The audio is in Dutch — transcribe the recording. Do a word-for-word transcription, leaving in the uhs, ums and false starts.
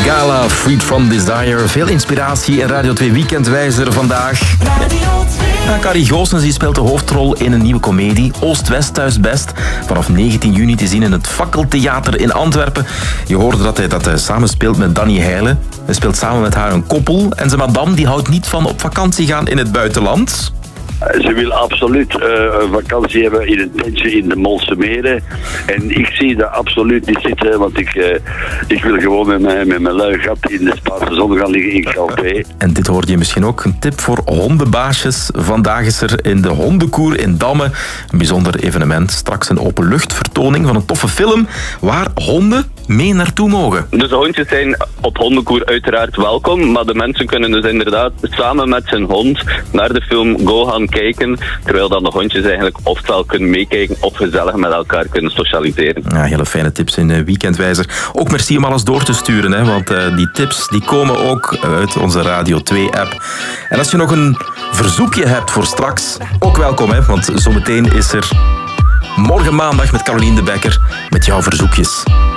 Gala, Freed from Desire. Veel inspiratie in Radio twee Weekendwijzer vandaag. Radio twee. Ja, Carrie Goossens die speelt de hoofdrol in een nieuwe komedie, Oost-West thuis best. Vanaf negentien juni te zien in het Fakkeltheater in Antwerpen. Je hoorde dat hij dat hij samen speelt met Danny Heijlen. Hij speelt samen met haar een koppel. En zijn madame die houdt niet van op vakantie gaan in het buitenland. Ze wil absoluut uh, een vakantie hebben in een tentje in de Molse Meren. En ik zie dat absoluut niet zitten, want ik, uh, ik wil gewoon met mijn, met mijn lui gat in de Spaanse zon gaan liggen in Calpe. En dit hoorde je misschien ook. Een tip voor hondenbaasjes. Vandaag is er in de hondenkoer in Damme een bijzonder evenement. Straks een openluchtvertoning van een toffe film waar honden mee naartoe mogen. Dus de hondjes zijn op hondenkoer uiteraard welkom, maar de mensen kunnen dus inderdaad samen met zijn hond naar de film Go gaan kijken, terwijl dan de hondjes eigenlijk ofwel kunnen meekijken of gezellig met elkaar kunnen socialiseren. Ja, hele fijne tips in Weekendwijzer. Ook merci om alles door te sturen, hè, want uh, die tips die komen ook uit onze Radio twee app. En als je nog een verzoekje hebt voor straks, ook welkom, hè, want zometeen is er morgen maandag met Caroline de Bekker met jouw verzoekjes.